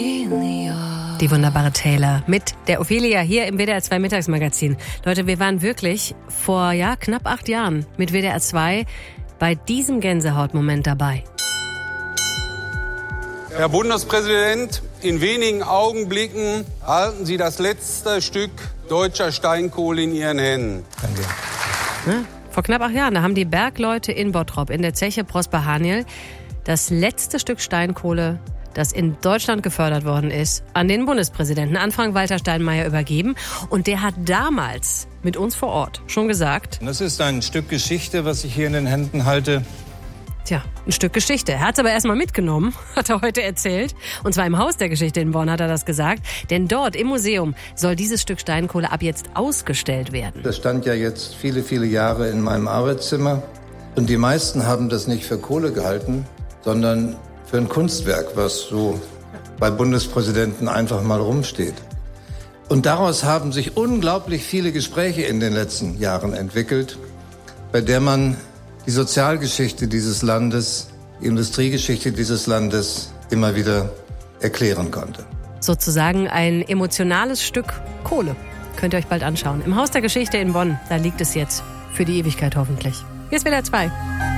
Die wunderbare Taylor mit der Ophelia hier im WDR 2 Mittagsmagazin. Leute, wir waren wirklich vor knapp 8 Jahren mit WDR 2 bei diesem Gänsehautmoment dabei. Herr Bundespräsident, in wenigen Augenblicken halten Sie das letzte Stück deutscher Steinkohle in Ihren Händen. Danke. Vor knapp 8 Jahren, da haben die Bergleute in Bottrop in der Zeche Prosper Haniel das letzte Stück Steinkohle, das in Deutschland gefördert worden ist, an den Bundespräsidenten, an Frank-Walter Steinmeier, übergeben. Und der hat damals mit uns vor Ort schon gesagt: Das ist ein Stück Geschichte, was ich hier in den Händen halte. Tja, ein Stück Geschichte. Er hat es aber erstmal mitgenommen, hat er heute erzählt. Und zwar im Haus der Geschichte in Bonn hat er das gesagt. Denn dort im Museum soll dieses Stück Steinkohle ab jetzt ausgestellt werden. Das stand ja jetzt viele, viele Jahre in meinem Arbeitszimmer. Und die meisten haben das nicht für Kohle gehalten, sondern für ein Kunstwerk, was so bei Bundespräsidenten einfach mal rumsteht. Und daraus haben sich unglaublich viele Gespräche in den letzten Jahren entwickelt, bei der man die Sozialgeschichte dieses Landes, die Industriegeschichte dieses Landes immer wieder erklären konnte. Sozusagen ein emotionales Stück Kohle. Könnt ihr euch bald anschauen. Im Haus der Geschichte in Bonn, da liegt es jetzt. Für die Ewigkeit hoffentlich. Hier ist WDR 2.